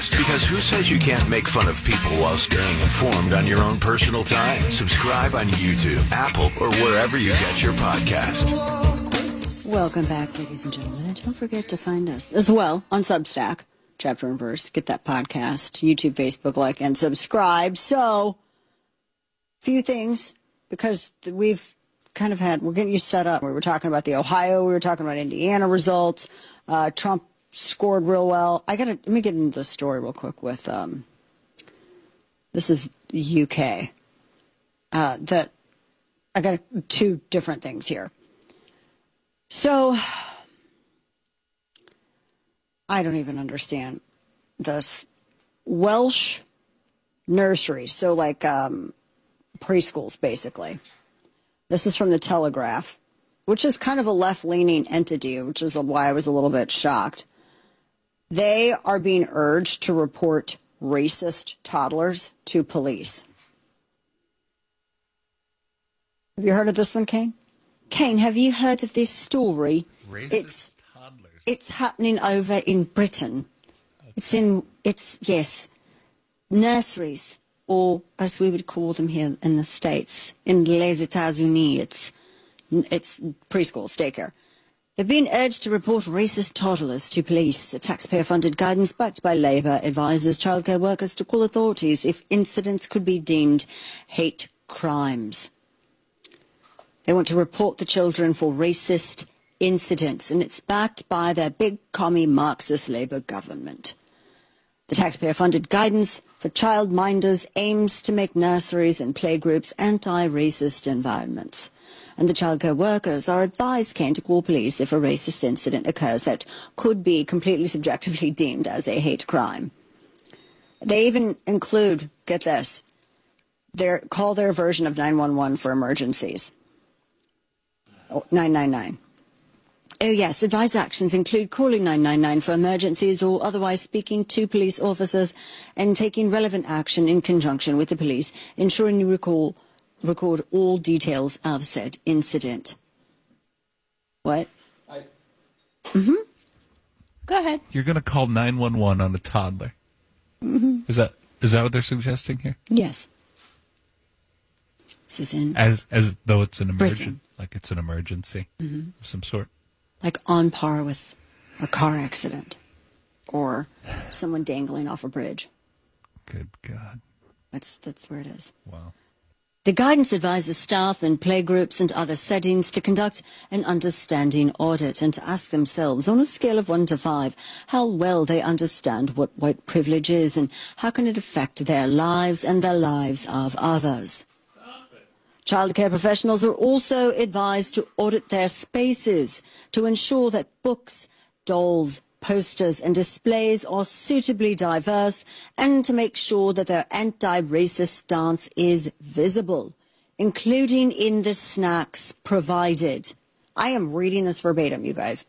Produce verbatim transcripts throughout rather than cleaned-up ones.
Because who says you can't make fun of people while staying informed on your own personal time? Subscribe on YouTube, Apple, or wherever you get your podcast. Welcome back, ladies and gentlemen. And don't forget to find us as well on Substack, Chapter and Verse. Get that podcast, YouTube, Facebook, like, and subscribe. So, few things, because we've kind of had, we're getting you set up. We were talking about the Ohio, we were talking about Indiana results. Uh, Trump scored real well. I gotta, let me get into the story real quick with, um, this is U K. Uh, that, I got two different things here. So, I don't even understand this. Welsh nurseries, so like um, preschools, basically. This is from the Telegraph, which is kind of a left-leaning entity, which is why I was a little bit shocked. They are being urged to report racist toddlers to police. Have you heard of this one, Kane? Kane, have you heard of this story? Racist it's, toddlers. It's happening over in Britain. Okay. It's in, it's, yes, nurseries, or as we would call them here in the States, in les États-Unis, it's, it's preschool, daycare. They're being urged to report racist toddlers to police. A taxpayer-funded guidance backed by Labour advises childcare workers to call authorities if incidents could be deemed hate crimes. They want to report the children for racist incidents, and it's backed by their big commie Marxist Labour government. The taxpayer-funded guidance for childminders aims to make nurseries and playgroups anti-racist environments. And the childcare workers are advised, Ken, to call police if a racist incident occurs that could be completely subjectively deemed as a hate crime. They even include, get this, their, call their version of nine one one for emergencies. Oh, nine nine nine. Oh, yes, advised actions include calling nine nine nine for emergencies or otherwise speaking to police officers and taking relevant action in conjunction with the police, ensuring you recall record all details of said incident. What? I... Mm-hmm. Go ahead. You're going to call nine one one on a toddler. Mm-hmm. Is that is that what they're suggesting here? Yes. This is in as as though it's an emergency, Britain. Like it's an emergency mm-hmm. of some sort. Like on par with a car accident or someone dangling off a bridge. Good God. That's that's where it is. Wow. The guidance advises staff in playgroups and other settings to conduct an understanding audit and to ask themselves, on a scale of one to five, how well they understand what white privilege is and how can it affect their lives and the lives of others. Childcare professionals are also advised to audit their spaces to ensure that books, dolls, posters and displays are suitably diverse and to make sure that their anti-racist stance is visible, including in the snacks provided. I am reading this verbatim, you guys.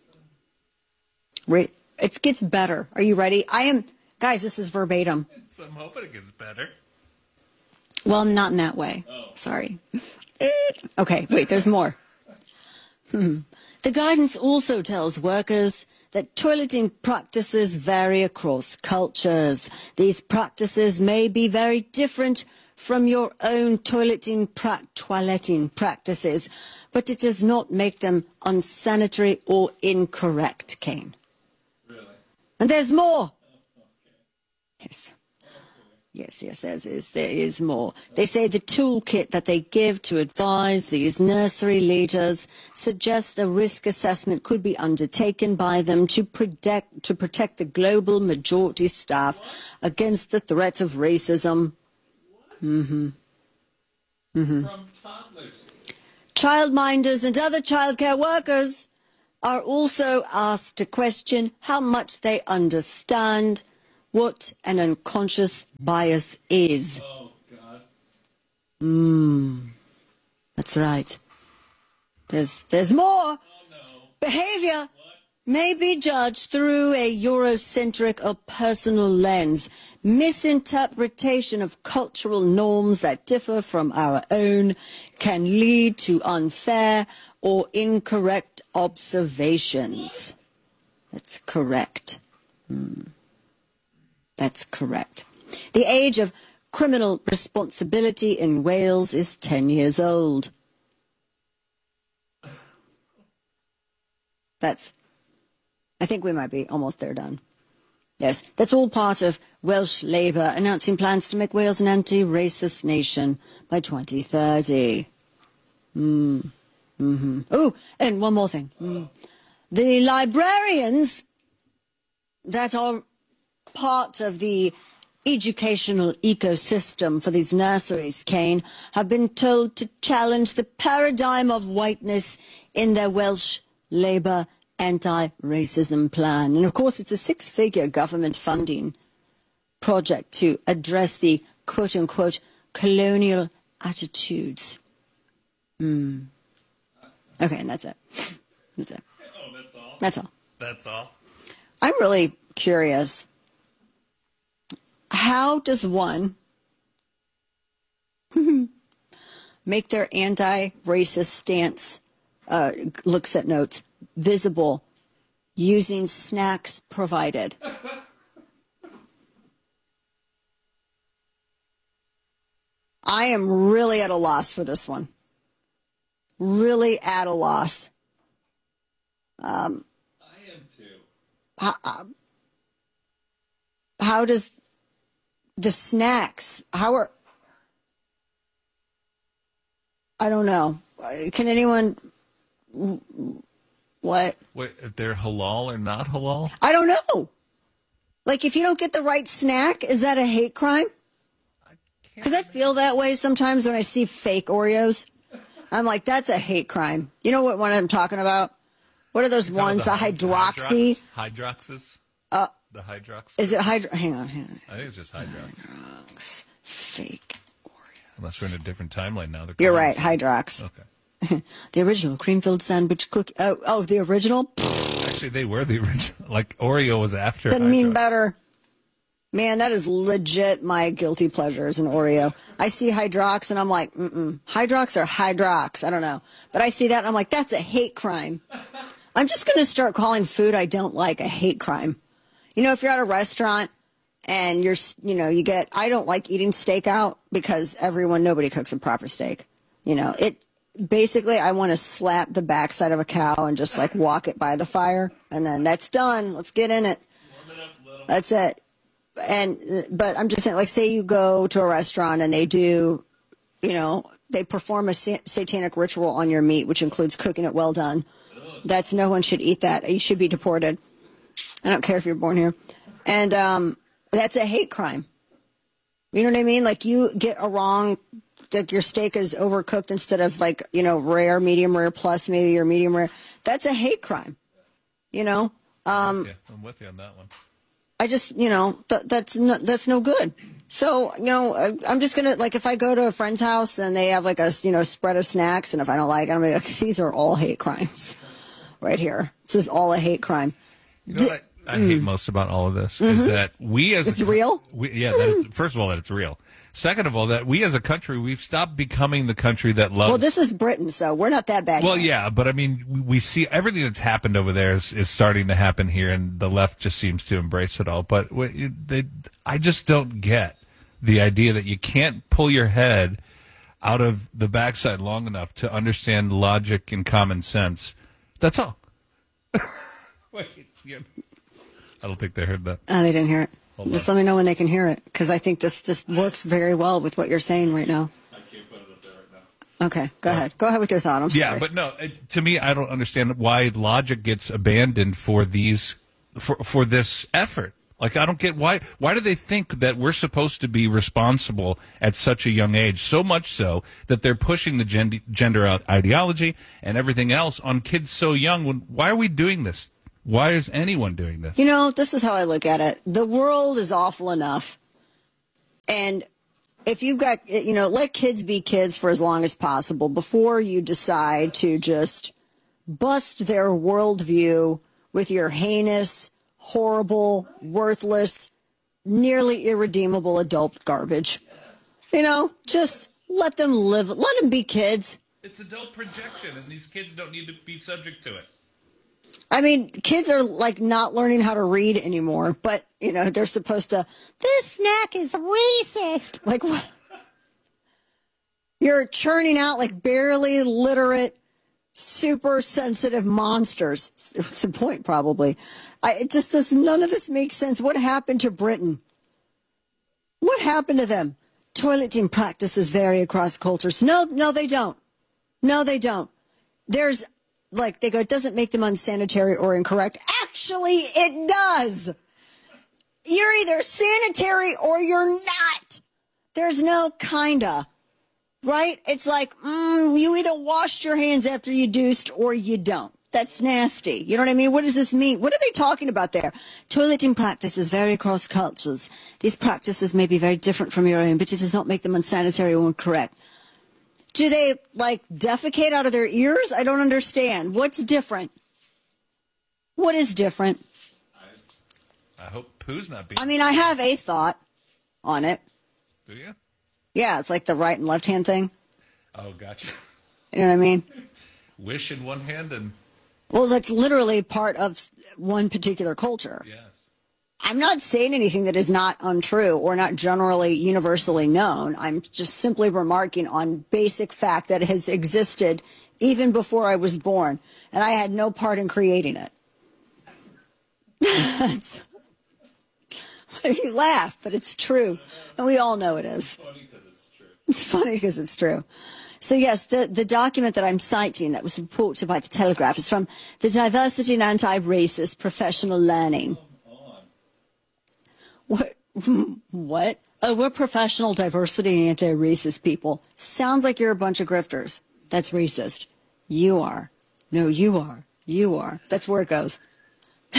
Re- it gets better. Are you ready? I am, guys, this is verbatim. I'm hoping it gets better. Well, I'm not in that way. Oh. Sorry. Okay, wait, there's more. Hmm. The guidance also tells workers that toileting practices vary across cultures. These practices may be very different from your own toileting, pra- toileting practices, but it does not make them unsanitary or incorrect, Kane. Really? And there's more. Oh, okay. Yes. Yes, yes, there is, there is more. They say the toolkit that they give to advise these nursery leaders suggest a risk assessment could be undertaken by them to protect, to protect the global majority staff what? against the threat of racism. What? Mm-hmm. Mm-hmm. From toddlers. Childminders and other childcare workers are also asked to question how much they understand what an unconscious bias is. Oh, God. Mm. That's right. There's there's more. Oh, no. Behavior What? may be judged through a Eurocentric or personal lens. Misinterpretation of cultural norms that differ from our own can lead to unfair or incorrect observations. That's correct. Mm. That's correct. The age of criminal responsibility in Wales is ten years old. That's, I think we might be almost there done. Yes, that's all part of Welsh Labour announcing plans to make Wales an anti-racist nation by twenty thirty. Mm. Mm-hmm. Oh, and one more thing. Mm. The librarians that are part of the educational ecosystem for these nurseries, Kane, have been told to challenge the paradigm of whiteness in their Welsh Labour anti-racism plan. And of course, it's a six-figure government funding project to address the quote-unquote colonial attitudes. Hmm. Okay, and that's it. That's it. Oh, that's all? That's all. That's all? I'm really curious. How does one make their anti-racist stance, uh, looks at notes, visible using snacks provided? I am really at a loss for this one. Really at a loss. Um, I am too. how, uh, how does the snacks, how are, I don't know. Can anyone, what? Wait, if they're halal or not halal? I don't know. Like, if you don't get the right snack, is that a hate crime? Because I feel that way sometimes when I see fake Oreos. I'm like, that's a hate crime. You know what one I'm talking about? What are those You're talking ones? The about hydroxy? Hydrox? Hydroxes? Uh, the hydrox? Is it hydro? Hang on, hang on. I think it's just hydrox. Hydrox. Fake Oreo. Unless we're in a different timeline now. They're You're calling right, it- hydrox. Okay. The original cream-filled sandwich cookie. Oh, oh, the original? Actually, they were the original. Like, Oreo was after Doesn't mean Hydrox. better. Man, that is legit my guilty pleasure is an Oreo. I see Hydrox and I'm like, mm-mm. Hydrox or Hydrox? I don't know. But I see that and I'm like, that's a hate crime. I'm just going to start calling food I don't like a hate crime. You know, if you're at a restaurant and you're, you know, you get, I don't like eating steak out because everyone, nobody cooks a proper steak. You know, it, basically I want to slap the backside of a cow and just like walk it by the fire and then that's done. Let's get in it. That's it. And, but I'm just saying, like, say you go to a restaurant and they do, you know, they perform a sa- satanic ritual on your meat, which includes cooking it well done. That's, no one should eat that. You should be deported. I don't care if you're born here. And, um, that's a hate crime. You know what I mean? Like, you get a wrong, like your steak is overcooked instead of like, you know, rare, medium rare plus maybe or medium rare. That's a hate crime. You know? Um, Yeah, I'm with you on that one. I just, you know, th- that's no, that's no good. So, you know, I, I'm just going to, like, if I go to a friend's house and they have, like, a, you know, spread of snacks, and if I don't like it, I'm like, these are all hate crimes right here. This is all a hate crime. You know what I, I hate most about all of this is that we as Mm-hmm. It's a, real? We, yeah, that it's, first of all, that it's real. Second of all, that we as a country, we've stopped becoming the country that loves. Well, this is Britain, so we're not that bad. Well, yet. yeah, but I mean, we, we see everything that's happened over there is, is starting to happen here, and the left just seems to embrace it all. But we, they, I just don't get the idea that you can't pull your head out of the backside long enough to understand logic and common sense. That's all. Wait, yeah. I don't think they heard that. Oh, they didn't hear it. Hold Just on. let me know when they can hear it, because I think this just works very well with what you're saying right now. I can't put it up there right now. Okay, go ahead. Go ahead with your thought. I'm sorry. Yeah, but no, it, to me, I don't understand why logic gets abandoned for these for for this effort. Like, I don't get why. Why do they think that we're supposed to be responsible at such a young age? So much so that they're pushing the gen- gender out- ideology and everything else on kids so young. When, why are we doing this? Why is anyone doing this? You know, this is how I look at it. The world is awful enough. And if you've got, you know, let kids be kids for as long as possible before you decide to just bust their worldview with your heinous, horrible, worthless, nearly irredeemable adult garbage. You know, just let them live. Let them be kids. It's adult projection, and these kids don't need to be subject to it. I mean, kids are like not learning how to read anymore, but you know, they're supposed to, this snack is racist. Like what? You're churning out like barely literate, super sensitive monsters. It's the point, probably. I, it just does, none of this makes sense. What happened to Britain? What happened to them? Toileting practices vary across cultures. No, no, they don't. No, they don't. There's, like, they go, it doesn't make them unsanitary or incorrect. Actually, it does. You're either sanitary or you're not. There's no kinda. Right? It's like, mm, you either washed your hands after you deuced or you don't. That's nasty. You know what I mean? What does this mean? What are they talking about there? Toileting practices vary across cultures. These practices may be very different from your own, but it does not make them unsanitary or incorrect. Do they, like, defecate out of their ears? I don't understand. What's different? What is different? I, I hope poo's not being... I mean, I have a thought on it. Do you? Yeah, it's like the right and left hand thing. Oh, gotcha. You know what I mean? Wish in one hand and... Well, that's literally part of one particular culture. Yes. I'm not saying anything that is not untrue or not generally universally known. I'm just simply remarking on basic fact that has existed even before I was born, and I had no part in creating it. You laugh, but it's true, and we all know it is. Funny because it's true. It's funny because it's true. So, yes, the, the document that I'm citing that was reported by The Telegraph is from the Diversity and Anti-Racist Professional Learning. What? What? Oh, we're professional diversity and anti-racist people. Sounds like you're a bunch of grifters. That's racist. You are. No, you are. You are. That's where it goes. I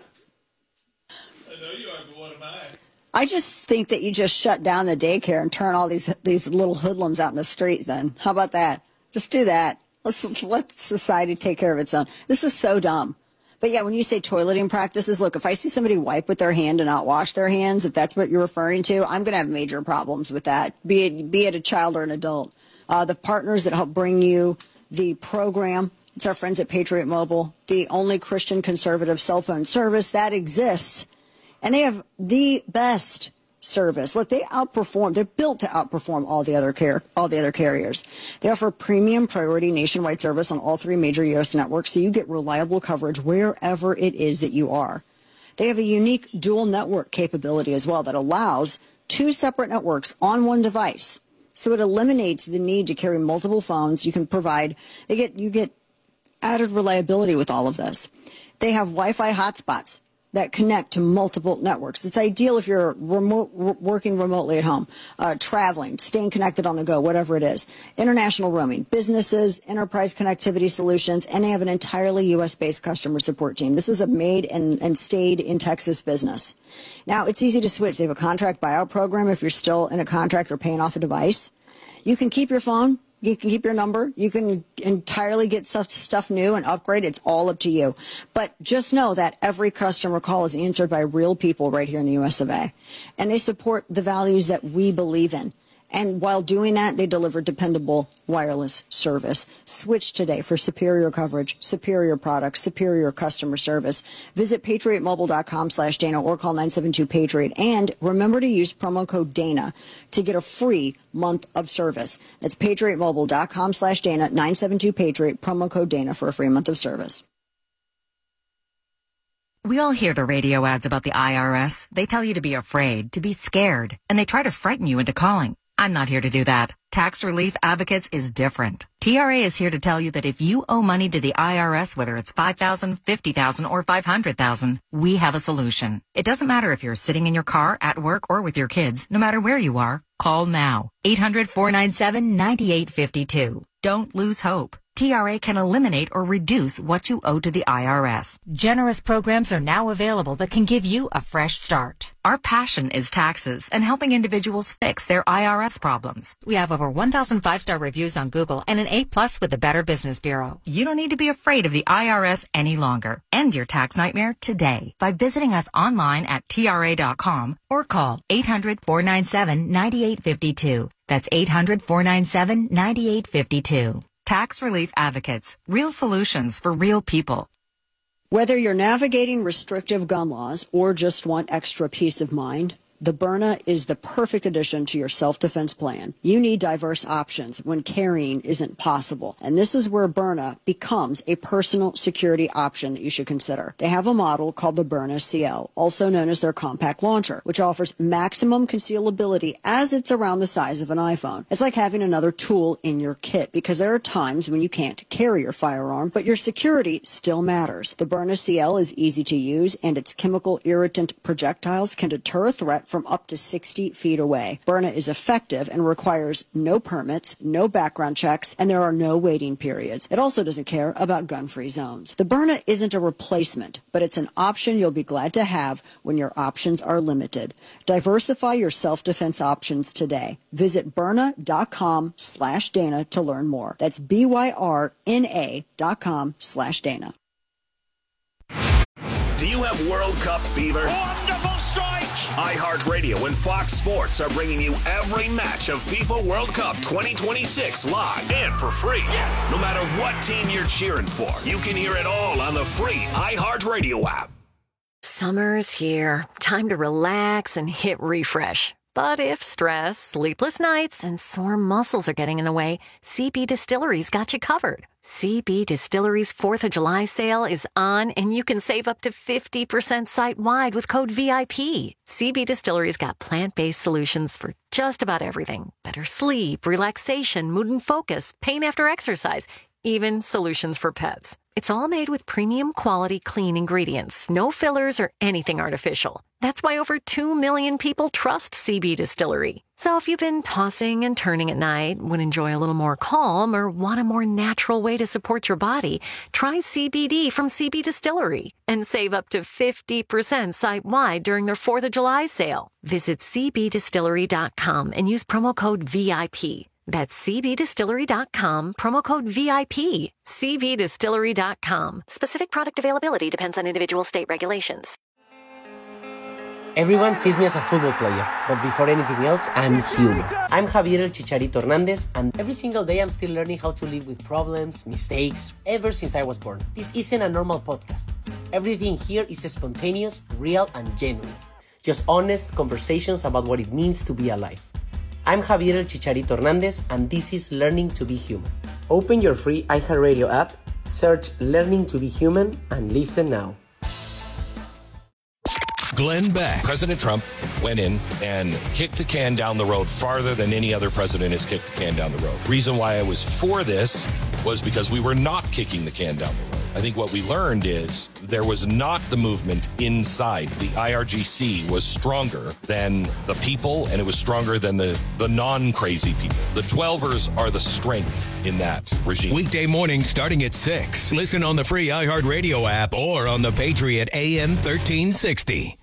know you are, but what am I? I just think that you just shut down the daycare and turn all these these little hoodlums out in the street then. How about that? Just do that. Let's let society take care of its own. This is so dumb. But yeah, when you say toileting practices, look, if I see somebody wipe with their hand and not wash their hands, if that's what you're referring to, I'm going to have major problems with that, be it, be it a child or an adult. Uh, the partners that help bring you the program, it's our friends at Patriot Mobile, the only Christian conservative cell phone service that exists. And they have the best service. Look, they outperform. They're built to outperform all the other car- all the other carriers. They offer premium priority nationwide service on all three major U S networks, so you get reliable coverage wherever it is that you are. They have a unique dual network capability as well that allows two separate networks on one device. So it eliminates the need to carry multiple phones. You can provide. They get you get added reliability with all of this. They have Wi-Fi hotspots that connect to multiple networks. It's ideal if you're remote, working remotely at home, uh, traveling, staying connected on the go, whatever it is. International roaming, businesses, enterprise connectivity solutions, and they have an entirely U S-based customer support team. This is a made and, and stayed in Texas business. Now, it's easy to switch. They have a contract buyout program if you're still in a contract or paying off a device. You can keep your phone. You can keep your number. You can entirely get stuff, stuff new and upgrade. It's all up to you. But just know that every customer call is answered by real people right here in the U S of A. And they support the values that we believe in. And while doing that, they deliver dependable wireless service. Switch today for superior coverage, superior products, superior customer service. Visit patriot mobile dot com slash Dana or call nine seven two Patriot. And remember to use promo code Dana to get a free month of service. That's patriot mobile dot com slash Dana, nine seven two Patriot, promo code Dana for a free month of service. We all hear the radio ads about the I R S. They tell you to be afraid, to be scared, and they try to frighten you into calling. I'm not here to do that. Tax Relief Advocates is different. T R A is here to tell you that if you owe money to the I R S, whether it's five thousand dollars, fifty thousand dollars, or five hundred thousand dollars, we have a solution. It doesn't matter if you're sitting in your car, at work, or with your kids. No matter where you are, call now. eight hundred, four nine seven, nine eight five two. Don't lose hope. T R A can eliminate or reduce what you owe to the I R S. Generous programs are now available that can give you a fresh start. Our passion is taxes and helping individuals fix their I R S problems. We have over one thousand five-star reviews on Google and an A plus with the Better Business Bureau. You don't need to be afraid of the I R S any longer. End your tax nightmare today by visiting us online at T R A dot com or call eight hundred, four nine seven, nine eight five two. That's eight hundred, four nine seven, nine eight five two. Tax Relief Advocates. Real solutions for real people. Whether you're navigating restrictive gun laws or just want extra peace of mind, the Byrna is the perfect addition to your self-defense plan. You need diverse options when carrying isn't possible. And this is where Byrna becomes a personal security option that you should consider. They have a model called the Byrna C L, also known as their compact launcher, which offers maximum concealability as it's around the size of an iPhone. It's like having another tool in your kit, because there are times when you can't carry your firearm, but your security still matters. The Byrna C L is easy to use, and its chemical irritant projectiles can deter a threat from up to sixty feet away. Byrna is effective and requires no permits, no background checks, and there are no waiting periods. It also doesn't care about gun-free zones. The Byrna isn't a replacement, but it's an option you'll be glad to have when your options are limited. Diversify your self-defense options today. Visit Byrna.com slash Dana to learn more. That's B-Y-R-N-A dot com slash Dana. Do you have World Cup fever? Wonderful strike! iHeartRadio and Fox Sports are bringing you every match of FIFA World Cup twenty twenty-six live and for free. Yes! No matter what team you're cheering for, you can hear it all on the free iHeartRadio app. Summer's here. Time to relax and hit refresh. But if stress, sleepless nights, and sore muscles are getting in the way, C B Distillery's got you covered. C B Distillery's fourth of July sale is on, and you can save up to fifty percent site-wide with code V I P. C B Distillery's got plant-based solutions for just about everything. Better sleep, relaxation, mood and focus, pain after exercise, even solutions for pets. It's all made with premium quality clean ingredients, no fillers or anything artificial. That's why over two million people trust C B Distillery. So if you've been tossing and turning at night, would enjoy a little more calm, or want a more natural way to support your body, try C B D from C B Distillery and save up to fifty percent site-wide during their fourth of July sale. Visit C B distillery dot com and use promo code V I P. That's C B distillery dot com, promo code V I P. C B distillery dot com. Specific product availability depends on individual state regulations. Everyone sees me as a football player, but before anything else, I'm human. I'm Javier El Chicharito Hernandez, and every single day I'm still learning how to live with problems, mistakes, ever since I was born. This isn't a normal podcast. Everything here is spontaneous, real, and genuine. Just honest conversations about what it means to be alive. I'm Javier El Chicharito Hernandez, and this is Learning to be Human. Open your free iHeartRadio app, search Learning to be Human, and listen now. Glenn Beck. President Trump went in and kicked the can down the road farther than any other president has kicked the can down the road. Reason why I was for this was because we were not kicking the can down the road. I think what we learned is there was not the movement inside. The I R G C was stronger than the people, and it was stronger than the, the non-crazy people. The twelvers are the strength in that regime. Weekday morning starting at six. Listen on the free iHeartRadio app or on the Patriot A M thirteen sixty.